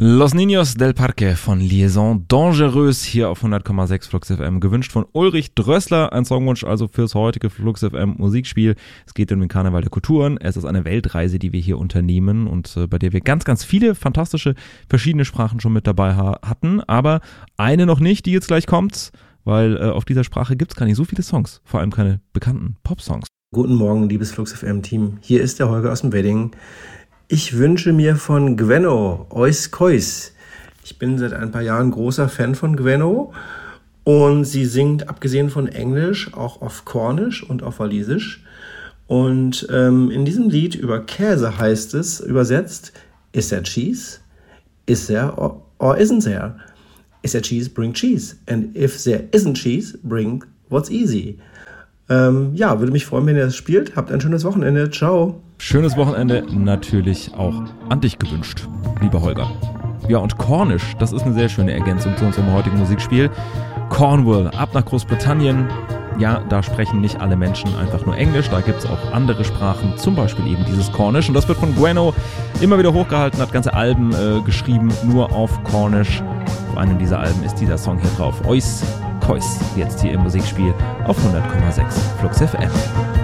Los Niños del Parque von Liaison Dangereuse hier auf 100,6 Flux FM. Gewünscht von Ulrich Drössler, ein Songwunsch also fürs heutige Flux FM Musikspiel. Es geht um den Karneval der Kulturen. Es ist eine Weltreise, die wir hier unternehmen und bei der wir ganz, ganz viele fantastische verschiedene Sprachen schon mit dabei hatten. Aber eine noch nicht, die jetzt gleich kommt, weil auf dieser Sprache gibt es gar nicht so viele Songs, vor allem keine bekannten Pop-Songs. Guten Morgen, liebes Flux FM Team. Hier ist der Holger aus dem Wedding. Ich wünsche mir von Gwenno Ois Kois. Ich bin seit ein paar Jahren großer Fan von Gwenno und sie singt abgesehen von Englisch auch auf Kornisch und auf Walisisch. Und in diesem Lied über Käse heißt es, übersetzt, is there cheese? Is there or isn't there? Is there cheese? Bring cheese. And if there isn't cheese, bring what's easy. Würde mich freuen, wenn ihr das spielt. Habt ein schönes Wochenende. Ciao. Schönes Wochenende natürlich auch an dich gewünscht, lieber Holger. Ja, und Kornisch, das ist eine sehr schöne Ergänzung zu unserem heutigen Musikspiel. Cornwall, ab nach Großbritannien. Ja, da sprechen nicht alle Menschen einfach nur Englisch, da gibt es auch andere Sprachen, zum Beispiel eben dieses Cornisch. Und das wird von Gwenno immer wieder hochgehalten, hat ganze Alben geschrieben, nur auf Cornisch. Auf einem dieser Alben ist dieser Song hier drauf. Ois Kois, jetzt hier im Musikspiel auf 100,6 Flux FM.